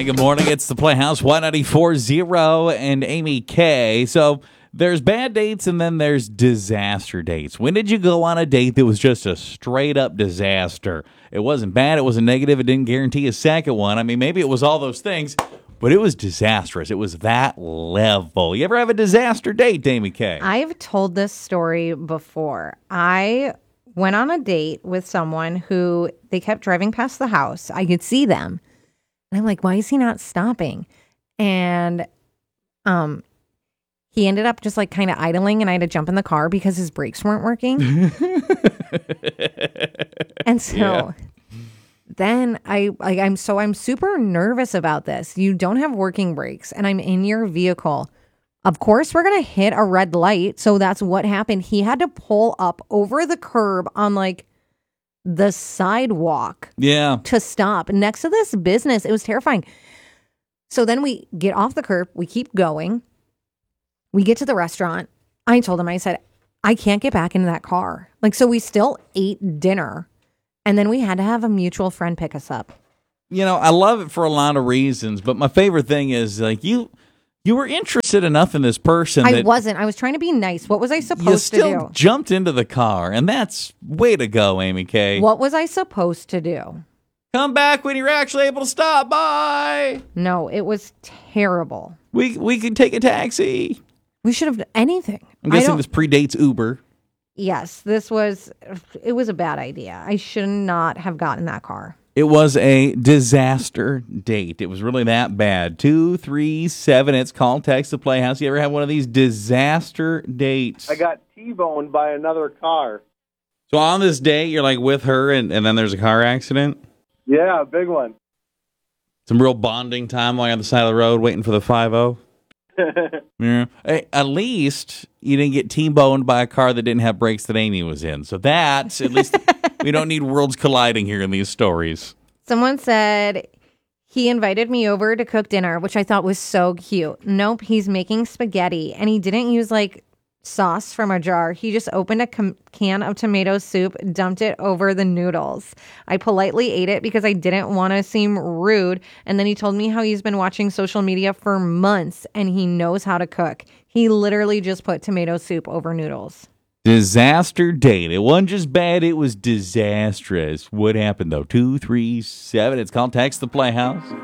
Hi, good morning. It's the Playhouse 194.0 and Amy K. So there's bad dates and then there's disaster dates. When did you go on a date that was just a straight up disaster? It wasn't bad, it wasn't negative, it didn't guarantee a second one. I mean, maybe it was all those things, but it was disastrous. It was that level. You ever have a disaster date, Amy K? I've told this story before. I went on a date with someone who they kept driving past the house. I could see them. And I'm like, why is he not stopping? And he ended up just like kind of idling, and I had to jump in the car because his brakes weren't working. And so then I'm super nervous about this. You don't have working brakes and I'm in your vehicle. Of course, we're going to hit a red light. So that's what happened. He had to pull up over the curb on like the sidewalk to stop next to this business. It was terrifying. So then we get off the curb. We keep going. We get to the restaurant. I told him, I said, I can't get back into that car. Like, so we still ate dinner. And then we had to have a mutual friend pick us up. You know, I love it for a lot of reasons, but my favorite thing is like you were interested enough in this person. I wasn't. I was trying to be nice. What was I supposed to do? You still jumped into the car, and that's way to go, Amy K. What was I supposed to do? Come back when you're actually able to stop by. No, it was terrible. We could take a taxi. We should have done anything. I'm guessing this predates Uber. Yes, it was a bad idea. I should not have gotten that car. It was a disaster date. It was really that bad. 237. It's call, text, the Playhouse. You ever have one of these disaster dates? I got T-boned by another car. So on this date, you're like with her, and then there's a car accident? Yeah, a big one. Some real bonding time while you're on the side of the road waiting for the 5-0? Yeah. Hey, at least you didn't get T-boned by a car that didn't have brakes that Amy was in. So that's, at least, we don't need worlds colliding here in these stories. Someone said he invited me over to cook dinner, which I thought was so cute. Nope, he's making spaghetti, and he didn't use like sauce from a jar. He just opened a can of tomato soup, dumped it over the noodles. I politely ate it because I didn't want to seem rude. And then he told me how he's been watching social media for months and he knows how to cook. He literally just put tomato soup over noodles. Disaster date. It wasn't just bad, it was disastrous. What happened though? 237. It's called Text the Playhouse.